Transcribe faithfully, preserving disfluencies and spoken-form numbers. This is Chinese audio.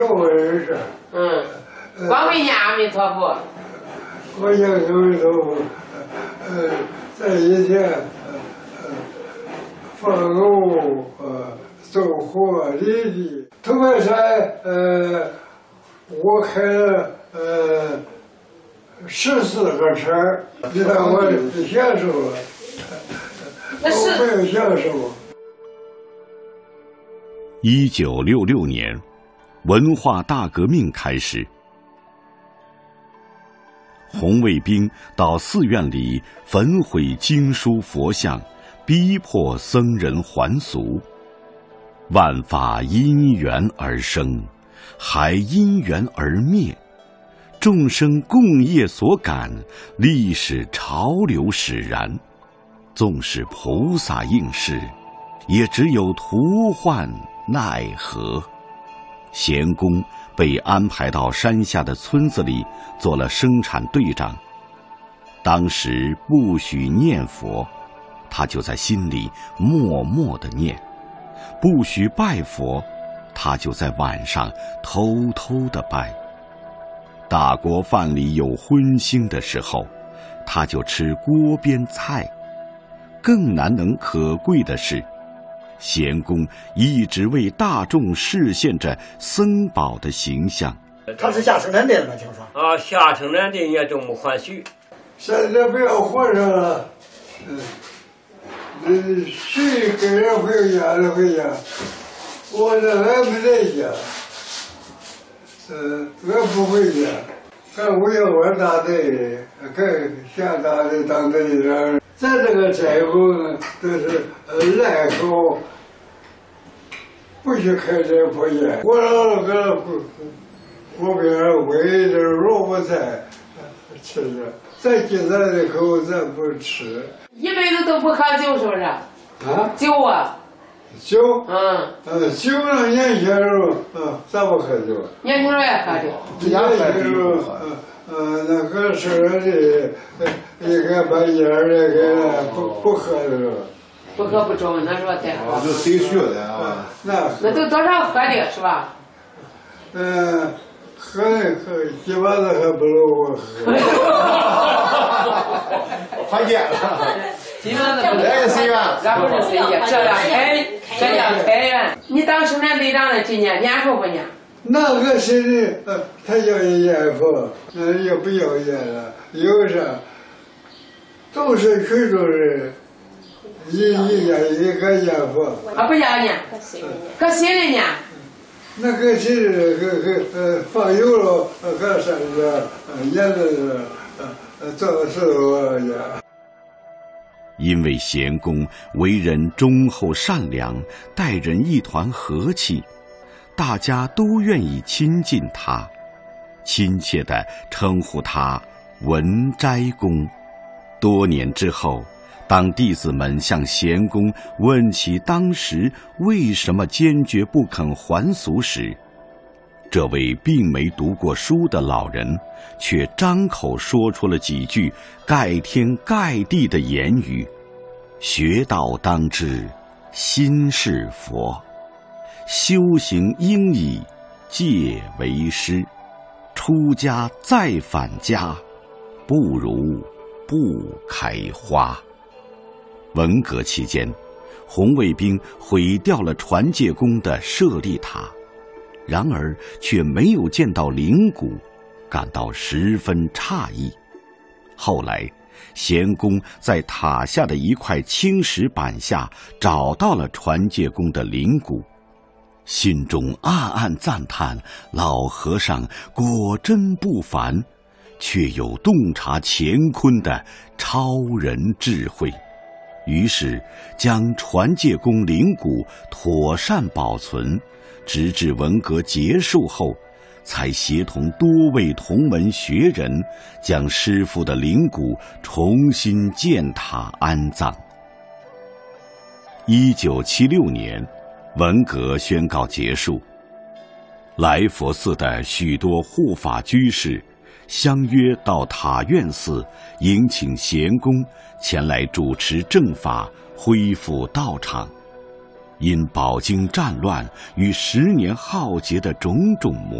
我认识。 嗯，光会念阿弥陀佛。 我念阿弥陀佛，呃，在一天，呃，放牛，呃，走货犁地。头盘山，呃，我开了呃十四个车，你看我享受了，我没有享受。 一九六六年，文化大革命开始。红卫兵到寺院里焚毁经书佛像，逼迫僧人还俗。万法因缘而生，还因缘而灭。众生共业所感，历史潮流使然。纵使菩萨应是，也只有徒患奈何。贤公被安排到山下的村子里做了生产队长。当时不许念佛，他就在心里默默地念；不许拜佛，他就在晚上偷偷地拜。大锅饭里有荤腥的时候，他就吃锅边菜。更难能可贵的是，贤公一直为大众示现着僧宝的形象。 他是下生产队的吗？听说啊，下生产队也都没还许。 现在不要活着了，嗯，嗯，谁给人回家就回家，我这还没在家，嗯，我不回家，干五幺二大队，干下大队当队长。咱这个寨后呢，都是赖口。不许开这破店，我老个锅边煨的萝卜菜吃着，再进咱的口咱不吃。 一辈子都不喝酒是不是？ 啊？ 酒啊？ 酒？ 嗯。 呃，酒呢，年轻时候，嗯，咱不喝酒。 年轻时候也喝酒。 年轻时候，嗯嗯，那个是的，应该把烟儿那个不不喝的时候。 不喝不中，那时候再喝。 就谁学的啊？ 那那都多少喝的是吧？ 嗯，喝喝几把子还不如我喝。 还见了。 几把子不如。 来个谁呀？ 然后是谁呀？这叫开，这叫开源。你当生产队长的今年念佛不念？ 那个谁的，呃，他要念佛，那也不要念了，有啥？都是群众人。一一年一个念佛， 啊不要念，搁心里念。 那个心里个个呃放油了，搁山上，呃念的是呃做事我念。 因为贤公为人忠厚善良，待人一团和气，大家都愿意亲近他，亲切地称呼他文斋公。多年之后，当弟子们向贤公问起当时为什么坚决不肯还俗时，这位并没读过书的老人却张口说出了几句盖天盖地的言语：学道当知心是佛，修行应以戒为师，出家再返家，不如不开花。文革期间，红卫兵毁掉了传戒宫的舍利塔，然而却没有见到灵骨，感到十分诧异。后来，贤公在塔下的一块青石板下找到了传戒宫的灵骨，心中暗暗赞叹老和尚果真不凡，却有洞察乾坤的超人智慧。于是将传戒宫灵骨妥善保存，直至文革结束后，才协同多位同门学人将师父的灵骨重新建塔安葬。一九七六年，文革宣告结束，来佛寺的许多护法居士相约到塔院寺迎请贤公前来主持正法，恢复道场。 因饱经战乱与十年浩劫的种种磨